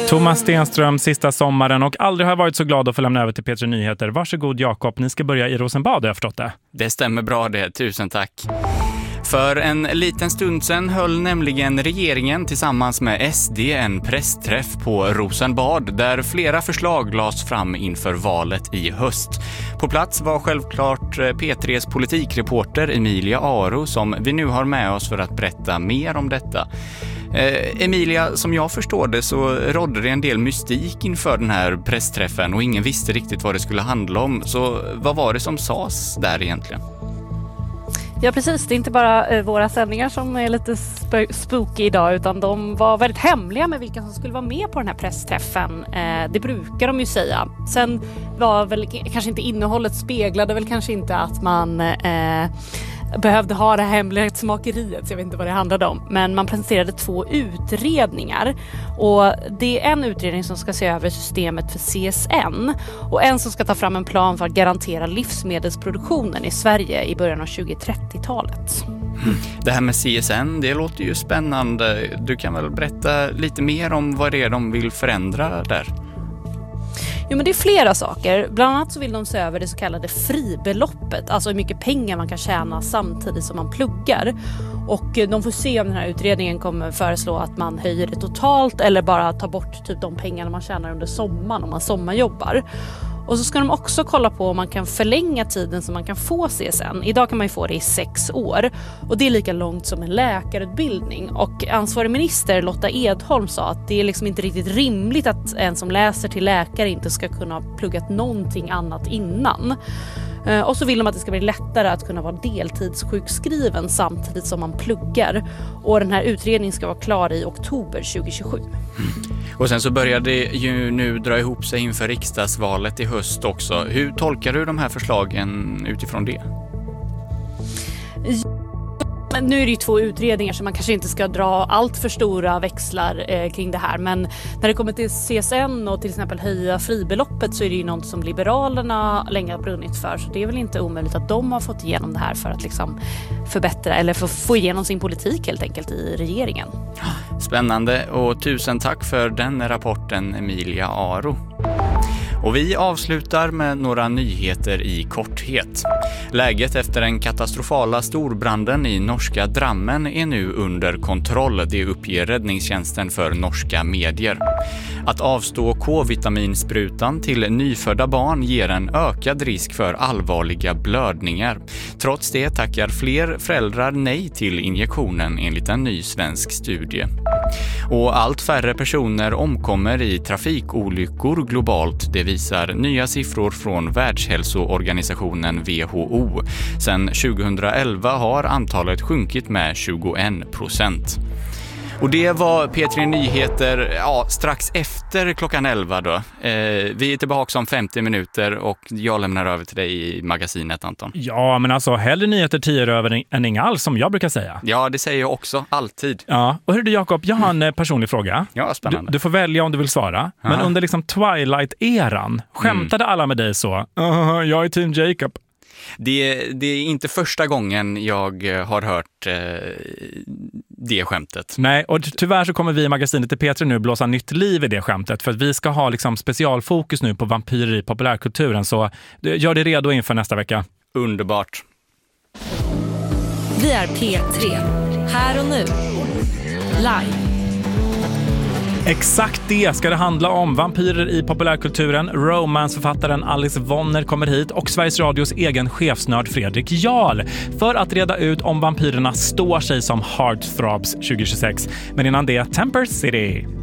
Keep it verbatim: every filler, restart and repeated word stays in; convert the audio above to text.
Thomas Stenström, sista sommaren och aldrig har varit så glad att få lämna över till P tre Nyheter. Varsågod Jakob, ni ska börja i Rosenbad, har jag förstått det. Det stämmer bra det, tusen tack. För en liten stund sedan höll nämligen regeringen tillsammans med S D en pressträff på Rosenbad där flera förslag lades fram inför valet i höst. På plats var självklart P tres politikreporter Emilia Aro som vi nu har med oss för att berätta mer om detta. Eh, Emilia, som jag förstår det så rådde det en del mystik inför den här pressträffen och ingen visste riktigt vad det skulle handla om. Så vad var det som sades där egentligen? Ja precis, det är inte bara eh, våra sändningar som är lite sp- spooky idag utan de var väldigt hemliga med vilka som skulle vara med på den här pressträffen. Eh, det brukar de ju säga. Sen var väl kanske inte innehållet speglade väl kanske inte att man eh, behövde ha det här hemlighetsmakeriet, så jag vet inte vad det handlade om. Men man presenterade två utredningar och det är en utredning som ska se över systemet för C S N och en som ska ta fram en plan för att garantera livsmedelsproduktionen i Sverige i början av tjugohundratrettiotalet. Det här med C S N, det låter ju spännande. Du kan väl berätta lite mer om vad det är de vill förändra där? Jo, men det är flera saker. Bland annat så vill de se över det så kallade fribeloppet. Alltså hur mycket pengar man kan tjäna samtidigt som man pluggar. Och de får se om den här utredningen kommer föreslå att man höjer det totalt eller bara tar bort typ de pengarna man tjänar under sommaren om man sommarjobbar. Och så ska de också kolla på om man kan förlänga tiden som man kan få C S N. Idag kan man ju få det i sex år. Och det är lika långt som en läkarutbildning. Och ansvarig minister Lotta Edholm sa att det är liksom inte riktigt rimligt att en som läser till läkare inte ska kunna ha pluggat någonting annat innan. Och så vill de att det ska bli lättare att kunna vara deltidssjukskriven samtidigt som man pluggar. Och den här utredningen ska vara klar i oktober tjugohundratjugosju. Mm. Och sen så börjar det ju nu dra ihop sig inför riksdagsvalet i höst också. Hur tolkar du de här förslagen utifrån det? Men nu är det ju två utredningar så man kanske inte ska dra allt för stora växlar eh, kring det här. Men när det kommer till C S N och till exempel höja fribeloppet så är det ju något som Liberalerna länge har brunnit för. Så det är väl inte omöjligt att de har fått igenom det här för att liksom förbättra eller för att få igenom sin politik helt enkelt i regeringen. Spännande och tusen tack för den rapporten, Emilia Aro. Och vi avslutar med några nyheter i korthet. Läget efter den katastrofala storbranden i norska Drammen är nu under kontroll, det uppger räddningstjänsten för norska medier. Att avstå K-vitaminsprutan till nyfödda barn ger en ökad risk för allvarliga blödningar. Trots det tackar fler föräldrar nej till injektionen enligt en ny svensk studie. Och allt färre personer omkommer i trafikolyckor globalt, det visar nya siffror från Världshälsoorganisationen W H O. Sedan tjugohundraelva har antalet sjunkit med tjugoen procent. Och det var P tre Nyheter ja, strax efter klockan elva då. Eh, vi är tillbaka om femtio minuter och jag lämnar över till dig i magasinet, Anton. Ja, men alltså hellre nyheter tio över än inga alls som jag brukar säga. Ja, det säger jag också, alltid. Ja, och hur du Jakob, jag har en personlig fråga. Ja, spännande. Du, du får välja om du vill svara. Ja. Men under liksom Twilight-eran, skämtade mm. alla med dig så? Uh, jag är Team Jacob. Det, det är inte första gången jag har hört eh, det skämtet. Nej, och tyvärr så kommer vi i magasinet till P tre nu blåsa nytt liv i det skämtet. För att vi ska ha liksom specialfokus nu på vampyrer i populärkulturen. Så gör det redo inför nästa vecka. Underbart. Vi är P tre. Här och nu. Live. Exakt det ska det handla om. Vampyrer i populärkulturen. Romansförfattaren Alice Vonner kommer hit och Sveriges Radios egen chefsnörd Fredrik Jarl för att reda ut om vampyrerna står sig som heartthrobs tjugohundratjugosex. Men innan det, Temper City.